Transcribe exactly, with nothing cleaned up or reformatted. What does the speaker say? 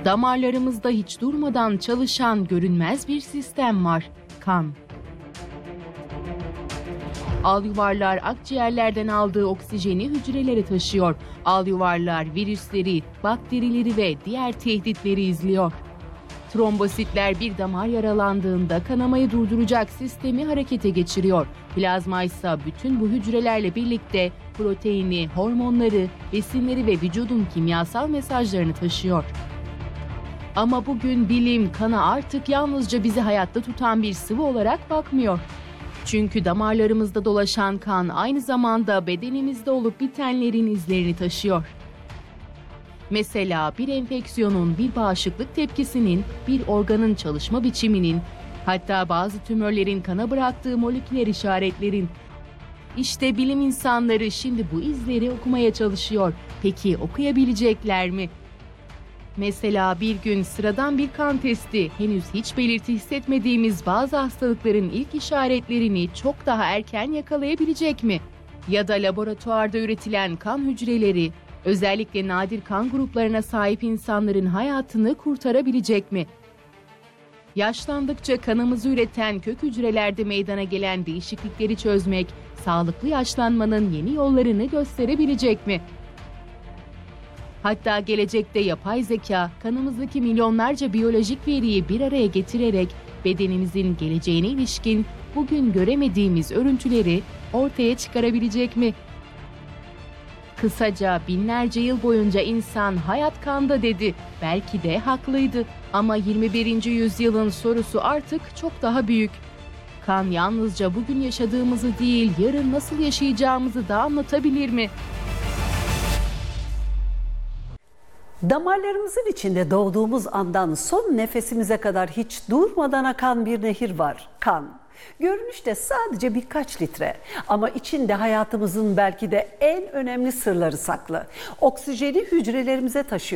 Damarlarımızda hiç durmadan çalışan görünmez bir sistem var. Kan. Alüvarlar akciğerlerden aldığı oksijeni hücrelere taşıyor. Alüvarlar virüsleri, bakterileri ve diğer tehditleri izliyor. Trombositler bir damar yaralandığında kanamayı durduracak sistemi harekete geçiriyor. Plazma ise bütün bu hücrelerle birlikte proteini, hormonları, besinleri ve vücudun kimyasal mesajlarını taşıyor. Ama bugün bilim kana artık yalnızca bizi hayatta tutan bir sıvı olarak bakmıyor. Çünkü damarlarımızda dolaşan kan aynı zamanda bedenimizde olup bitenlerin izlerini taşıyor. Mesela bir enfeksiyonun, bir bağışıklık tepkisinin, bir organın çalışma biçiminin, hatta bazı tümörlerin kana bıraktığı moleküler işaretlerin. İşte bilim insanları şimdi bu izleri okumaya çalışıyor. Peki okuyabilecekler mi? Mesela bir gün sıradan bir kan testi henüz hiç belirti hissetmediğimiz bazı hastalıkların ilk işaretlerini çok daha erken yakalayabilecek mi? Ya da laboratuvarda üretilen kan hücreleri özellikle nadir kan gruplarına sahip insanların hayatını kurtarabilecek mi? Yaşlandıkça kanımızı üreten kök hücrelerde meydana gelen değişiklikleri çözmek, sağlıklı yaşlanmanın yeni yollarını gösterebilecek mi? Hatta gelecekte yapay zeka, kanımızdaki milyonlarca biyolojik veriyi bir araya getirerek bedenimizin geleceğine ilişkin bugün göremediğimiz örüntüleri ortaya çıkarabilecek mi? Kısaca binlerce yıl boyunca insan hayat kanda dedi. Belki de haklıydı. Ama yirmi birinci yüzyılın sorusu artık çok daha büyük. Kan yalnızca bugün yaşadığımızı değil, yarın nasıl yaşayacağımızı da anlatabilir mi? Damarlarımızın içinde doğduğumuz andan son nefesimize kadar hiç durmadan akan bir nehir var, kan. Görünüşte sadece birkaç litre ama içinde hayatımızın belki de en önemli sırları saklı. Oksijeni hücrelerimize taşıyor.